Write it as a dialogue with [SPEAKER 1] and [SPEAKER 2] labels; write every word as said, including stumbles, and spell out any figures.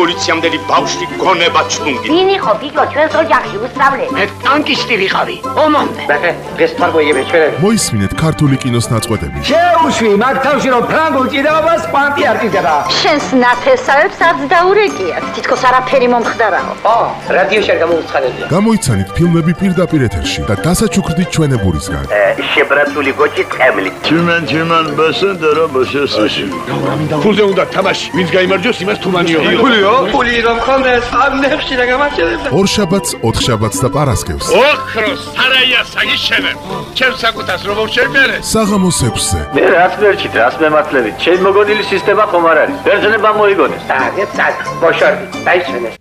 [SPEAKER 1] რევოლუციამდელი ბავშვი გონება ჩუნგი.
[SPEAKER 2] ვინ იყო ბიჭო ჩვენს ოჯახში უსწავლელი?
[SPEAKER 3] მე ტანკისტი ვიყავი. ომამდე. ბახე, დღეს თარგოიები ჩვენები.
[SPEAKER 4] მოისმინეთ ქართული კინოს ნაწყვეტები.
[SPEAKER 3] შეუშვი მაგ თავში რომ ფრანგულ ჭიდაობას კვანტი არ ჭირდება.
[SPEAKER 2] შენს ნათესავებს არც დაურეკიათ. თითქოს არაფერი მომხდარაო.
[SPEAKER 3] ო, რადიოში არ გამოუცხადებია.
[SPEAKER 4] გამოიცანით ფილმები პირდაპირ ეთერში და დასაჩუქრდით ჩვენებურისგან.
[SPEAKER 1] შებრაცული გოჭი ტყემლი.
[SPEAKER 5] Tümen tümen basın dara basıyorsun.
[SPEAKER 1] ფულზე უნდა თამაში. ვინც გაიმარჯვოს იმას თუმანიო.
[SPEAKER 3] ფულიო? ფული რომ ხონდეს ამ ნებში და გამარჯვებდა.
[SPEAKER 4] ორ შაბათს, ოთხ შაბათს და პარასკევს.
[SPEAKER 1] ოქროს სარაია საგიშენებ. ჩემს საკუთას რომ მოვშერბერე.
[SPEAKER 4] საღამოს ექვსზე.
[SPEAKER 5] Ne rast verçit, rast mematlevi. Çel mogonili sistema komar არის. ბერძნებმა მოიგონეს.
[SPEAKER 3] და ეგ წად, ბოშორდი, დაიჩვენეს.